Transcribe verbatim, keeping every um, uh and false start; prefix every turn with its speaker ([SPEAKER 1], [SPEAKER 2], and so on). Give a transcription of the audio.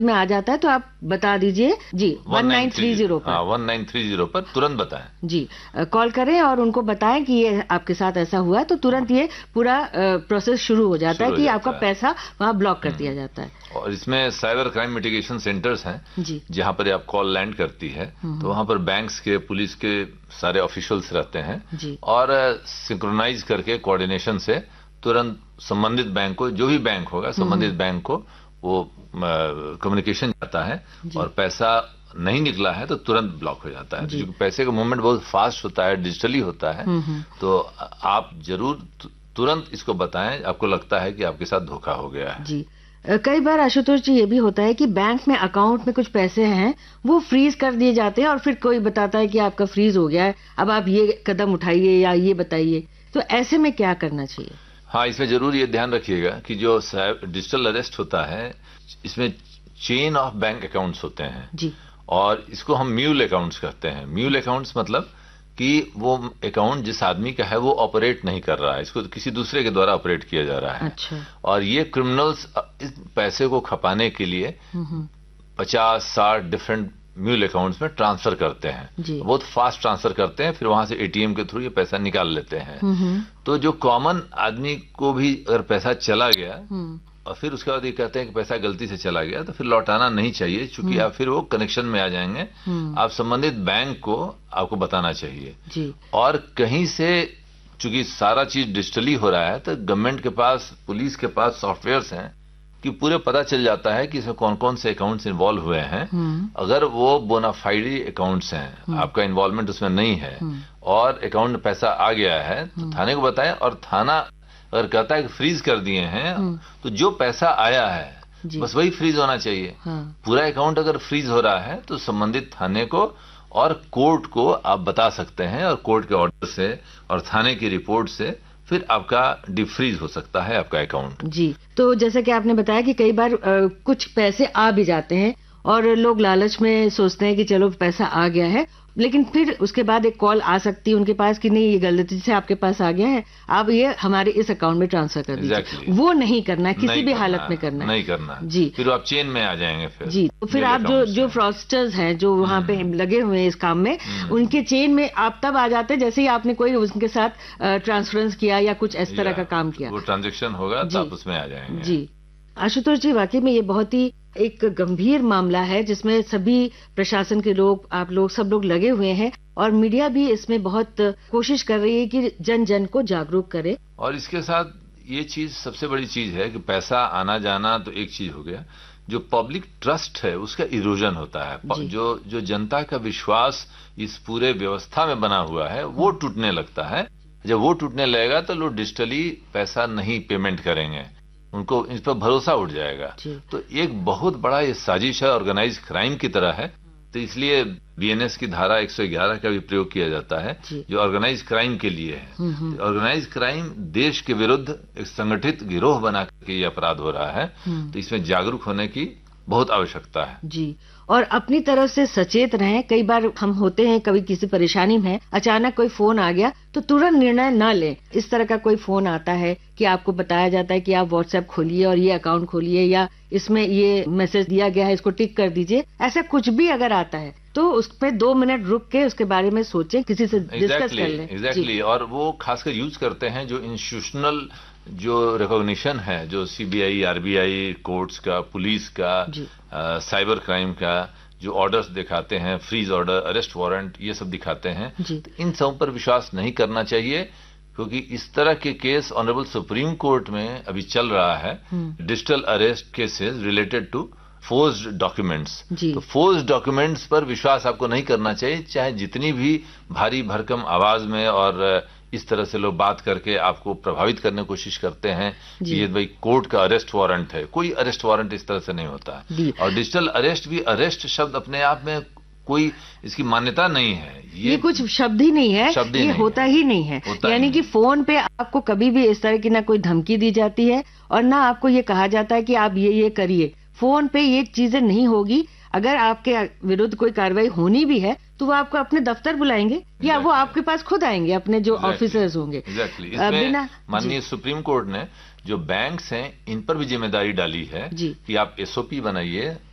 [SPEAKER 1] में आ जाता है तो आप बता दीजिए जी वन नाइन थ्री जीरो पर।
[SPEAKER 2] हाँ, वन नाइन थ्री जीरो पर तुरंत बताएं
[SPEAKER 1] जी। कॉल करें और उनको बताएं कि ये आपके साथ ऐसा हुआ है, तो तुरंत ये पूरा प्रोसेस शुरू हो जाता है कि आपका पैसा वहाँ ब्लॉक कर दिया जाता है।
[SPEAKER 2] और इसमें साइबर क्राइम मिटिगेशन सेंटर्स हैं जहाँ पर आप कॉल लैंड करती है, तो वहाँ पर बैंक्स के, पुलिस के सारे ऑफिशियल्स रहते हैं और सिंक्रोनाइज करके कोऑर्डिनेशन से तुरंत संबंधित बैंक को, जो भी बैंक होगा संबंधित बैंक को वो कम्युनिकेशन जाता है और पैसा नहीं निकला है तो तुरंत ब्लॉक हो जाता है। क्योंकि पैसे का मूवमेंट बहुत फास्ट होता है, डिजिटली होता है, तो आप जरूर तुरंत इसको बताएं आपको लगता है कि आपके साथ धोखा हो गया है।
[SPEAKER 1] जी। कई बार आशुतोष जी ये भी होता है कि बैंक में अकाउंट में कुछ पैसे हैं वो फ्रीज कर दिए जाते हैं और फिर कोई बताता है कि आपका फ्रीज हो गया है, अब आप ये कदम उठाइए या ये बताइए, तो ऐसे में क्या करना चाहिए?
[SPEAKER 2] हाँ, इसमें जरूर ये ध्यान रखिएगा कि जो डिजिटल अरेस्ट होता है इसमें चेन ऑफ बैंक अकाउंट्स होते हैं
[SPEAKER 1] जी।
[SPEAKER 2] और इसको हम म्यूल अकाउंट्स कहते हैं। म्यूल अकाउंट्स मतलब कि वो अकाउंट जिस आदमी का है वो ऑपरेट नहीं कर रहा है, इसको किसी दूसरे के द्वारा ऑपरेट किया जा रहा है।
[SPEAKER 1] अच्छा।
[SPEAKER 2] और ये क्रिमिनल्स इस पैसे को खपाने के लिए पचास साठ डिफरेंट म्यूल अकाउंट्स में ट्रांसफर करते हैं, बहुत फास्ट ट्रांसफर करते हैं, फिर वहां से एटीएम के थ्रू ये पैसा निकाल लेते हैं। तो जो कॉमन आदमी को भी अगर पैसा चला गया और फिर उसके बाद ये कहते हैं कि पैसा गलती से चला गया तो फिर लौटाना नहीं चाहिए, क्योंकि आप फिर वो कनेक्शन में आ जाएंगे। आप संबंधित बैंक को आपको बताना चाहिए
[SPEAKER 1] जी।
[SPEAKER 2] और कहीं से, चूंकि सारा चीज डिजिटली हो रहा है तो गवर्नमेंट के पास, पुलिस के पास सॉफ्टवेयर्स हैं कि पूरे पता चल जाता है कि इसमें कौन कौन से अकाउंट्स इन्वॉल्व हुए हैं। अगर वो बोनाफाइडी अकाउंट्स हैं, आपका इन्वॉल्वमेंट उसमें नहीं है और अकाउंट में पैसा आ गया है तो थाने को बताएं, और थाना अगर कहता है कि फ्रीज कर दिए हैं तो जो पैसा आया है बस वही फ्रीज होना चाहिए।
[SPEAKER 1] हाँ।
[SPEAKER 2] पूरा अकाउंट अगर फ्रीज हो रहा है तो संबंधित थाने को और कोर्ट को आप बता सकते हैं और कोर्ट के ऑर्डर से और थाने की रिपोर्ट से फिर आपका डिफ्रीज हो सकता है आपका अकाउंट।
[SPEAKER 1] जी। तो जैसे कि आपने बताया कि कई बार आ, कुछ पैसे आ भी जाते हैं और लोग लालच में सोचते हैं कि चलो पैसा आ गया है, लेकिन फिर उसके बाद एक कॉल आ सकती है उनके पास कि नहीं, ये गलती से आपके पास आ गया है, आप ये हमारे इस अकाउंट में ट्रांसफर कर दीजिए।
[SPEAKER 2] exactly.
[SPEAKER 1] वो नहीं करना है, किसी भी हालत में करना है
[SPEAKER 2] नहीं करना
[SPEAKER 1] जी।
[SPEAKER 2] फिर आप चेन में आ जाएंगे फिर
[SPEAKER 1] जी। तो फिर आप जो जो फ्रॉडस्टर्स हैं जो वहाँ पे लगे हुए हैं इस काम में, उनके चेन में आप तब आ जाते हैं जैसे ही आपने कोई उनके साथ ट्रांसफरेंस किया या कुछ इस तरह का काम किया,
[SPEAKER 2] वो ट्रांजेक्शन होगा तब उसमें आ जाएंगे।
[SPEAKER 1] जी। आशुतोष जी, वाकई में ये बहुत ही एक गंभीर मामला है जिसमें सभी प्रशासन के लोग, आप लोग, सब लोग लगे हुए हैं और मीडिया भी इसमें बहुत कोशिश कर रही है कि जन जन को जागरूक करे।
[SPEAKER 2] और इसके साथ ये चीज सबसे बड़ी चीज है कि पैसा आना जाना तो एक चीज हो गया, जो पब्लिक ट्रस्ट है उसका इरोजन होता है। जो जो जनता का विश्वास इस पूरे व्यवस्था में बना हुआ है वो टूटने लगता है। जब वो टूटने लगेगा तो लोग डिजिटली पैसा नहीं पेमेंट करेंगे, उनको इस पर भरोसा उठ जाएगा। तो एक बहुत बड़ा ये साजिश है, ऑर्गेनाइज क्राइम की तरह है। तो इसलिए बीएनएस की धारा एक सौ ग्यारह का भी प्रयोग किया जाता है जो ऑर्गेनाइज क्राइम के लिए है। ऑर्गेनाइज क्राइम देश के विरुद्ध एक संगठित गिरोह बना के ये अपराध हो रहा है, तो इसमें जागरूक होने की बहुत आवश्यकता है
[SPEAKER 1] जी। और अपनी तरफ से सचेत रहें। कई बार हम होते हैं, कभी किसी परेशानी में अचानक कोई फोन आ गया तो तुरंत निर्णय न लें। इस तरह का कोई फोन आता है कि आपको बताया जाता है कि आप व्हाट्सएप खोलिए और ये अकाउंट खोलिए या इसमें ये मैसेज दिया गया है, इसको टिक कर दीजिए, ऐसा कुछ भी अगर आता है तो उस पे दो मिनट रुक के उसके बारे में सोचें, किसी से डिस्कस कर लें।
[SPEAKER 2] एग्जैक्टली। और वो खासकर यूज करते हैं जो इंस्टीट्यूशनल जो रिकॉग्निशन है, जो सीबीआई, आरबीआई, कोर्ट्स का, पुलिस का, आ, साइबर क्राइम का जो ऑर्डर्स दिखाते हैं, फ्रीज ऑर्डर, अरेस्ट वारंट, ये सब दिखाते हैं। तो इन सब पर विश्वास नहीं करना चाहिए, क्योंकि इस तरह के केस ऑनरेबल सुप्रीम कोर्ट में अभी चल रहा है, digital arrest cases related to forced documents. तो फोर्स्ड डॉक्यूमेंट्स पर विश्वास आपको नहीं करना चाहिए, चाहे जितनी भी भारी भरकम आवाज में और इस तरह से लोग बात करके आपको प्रभावित करने की कोशिश करते हैं कि ये भाई कोर्ट का अरेस्ट वारंट है। कोई अरेस्ट वारंट इस तरह से नहीं होता है। और डिजिटल अरेस्ट भी, अरेस्ट शब्द अपने आप में कोई इसकी मान्यता नहीं है,
[SPEAKER 1] ये, ये कुछ शब्द ही नहीं है,
[SPEAKER 2] शब्द
[SPEAKER 1] ये
[SPEAKER 2] नहीं
[SPEAKER 1] होता ही नहीं है। यानी कि फोन पे आपको कभी भी इस तरह की ना कोई धमकी दी जाती है और ना आपको ये कहा जाता है कि आप ये ये करिए। फोन पे ये चीजें नहीं होगी। अगर आपके विरुद्ध कोई कार्रवाई होनी भी है तो वो आपको अपने दफ्तर बुलाएंगे exactly. या वो आपके पास खुद आएंगे, अपने जो ऑफिसर्स होंगे।
[SPEAKER 2] Exactly exactly. बिना माननीय सुप्रीम कोर्ट ने जो बैंक्स हैं इन पर भी जिम्मेदारी डाली है कि आप एसओपी बनाइए